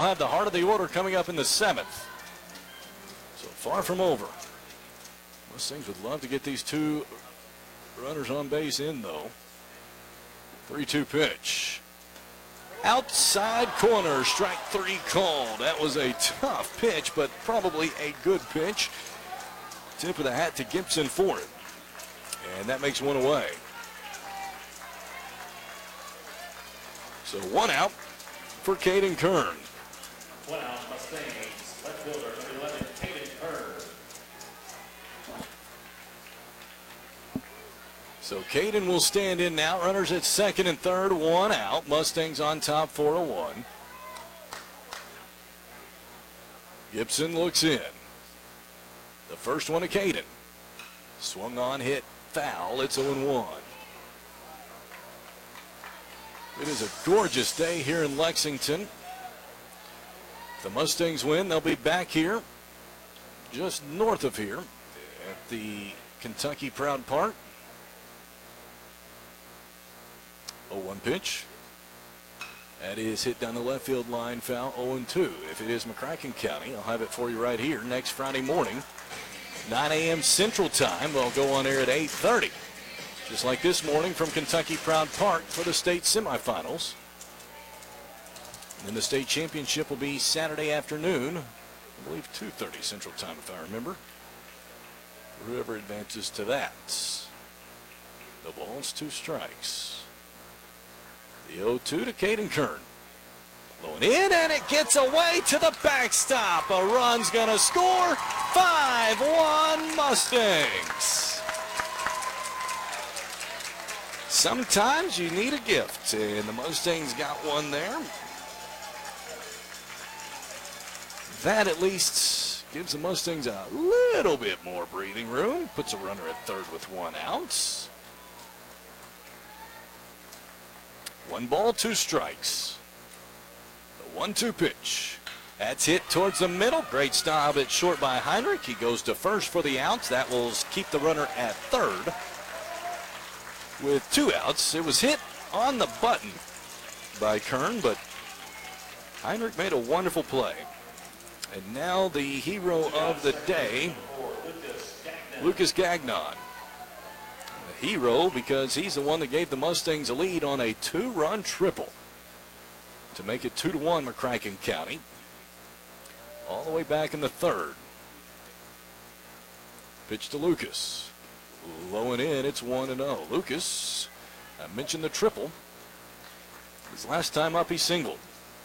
have the heart of the order coming up in the 7th. So far from over. Mustangs would love to get these two runners on base in, though. 3-2 pitch. Outside corner, strike 3 called. That was a tough pitch, but probably a good pitch. Tip of the hat to Gibson for it. And that makes one away. So 1 out for Caden Kern. 1 out, Mustangs. Left fielder, number 11, Caden Kern. So Caden will stand in now. Runners at second and third, 1 out. Mustangs on top 4-1. Gibson looks in. The first one to Caden. Swung on, hit, foul. It's 0-1. It is a gorgeous day here in Lexington. If the Mustangs win, they'll be back here, just north of here, at the Kentucky Proud Park. 0-1 pitch. That is hit down the left field line, foul, 0-2. If it is McCracken County, I'll have it for you right here next Friday morning, 9 a.m. Central Time. They'll go on air at 8:30. Just like this morning from Kentucky Proud Park for the state semifinals. And then the state championship will be Saturday afternoon, I believe 2:30 Central Time if I remember. Whoever advances to that. The ball's 2 strikes. The 0-2 to Caden Kern. Blowing in, and it gets away to the backstop. A run's going to score. 5-1 Mustangs. Sometimes you need a gift, and the Mustangs got one there. That at least gives the Mustangs a little bit more breathing room. Puts a runner at third with 1 out. 1 ball, 2 strikes. The 1-2 pitch. That's hit towards the middle. Great stop at short by Heinrich. He goes to first for the outs. That will keep the runner at third. With 2 outs, it was hit on the button by Kern, but Heinrich made a wonderful play. And now the hero of the day, Lucas Gagnon. The hero because he's the one that gave the Mustangs a lead on a 2-run triple to make it 2-1 McCracken County. All the way back in the 3rd. Pitch to Lucas. Low and in, it's 1-0. Lucas, I mentioned the triple. His last time up, he singled.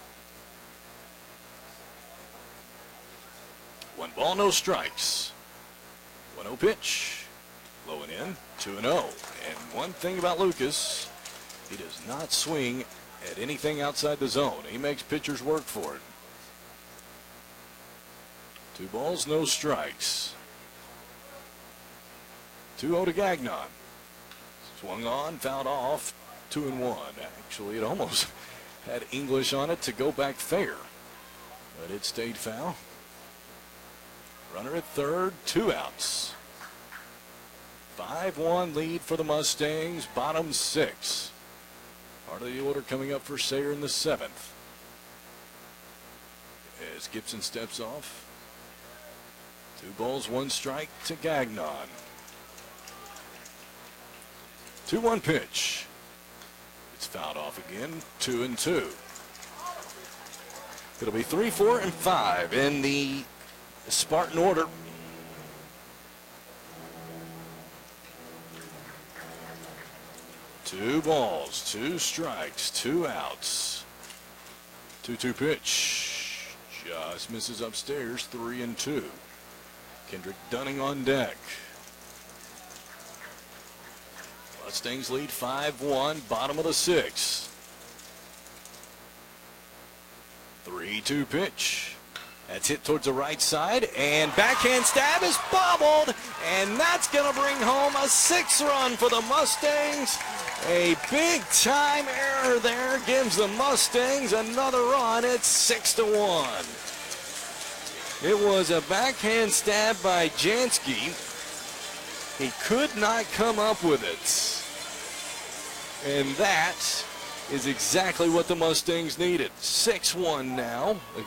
1 ball, no strikes. 1-0 pitch. Low and in, 2-0. And one thing about Lucas, he does not swing at anything outside the zone. He makes pitchers work for it. 2 balls, no strikes. 2-0 to Gagnon. Swung on, fouled off, 2-1. Actually, it almost had English on it to go back fair, but it stayed foul. Runner at third, 2 outs. 5-1 lead for the Mustangs, bottom 6. Part of the order coming up for Sayre in the 7th. As Gibson steps off. 2 balls, 1 strike to Gagnon. 2-1 pitch. It's fouled off again, 2-2. It'll be 3, 4, and 5 in the Spartan order. Two balls, 2 strikes, 2 outs. 2-2 pitch. Just misses upstairs, 3-2. Kendrick Dunning on deck. Mustangs lead 5-1, bottom of the 6th. 3-2 pitch. That's hit towards the right side, and backhand stab is bobbled, and that's going to bring home a 6th run for the Mustangs. A big-time error there gives the Mustangs another run at 6-1. It was a backhand stab by Jansky. He could not come up with it. And that is exactly what the Mustangs needed. 6-1 now.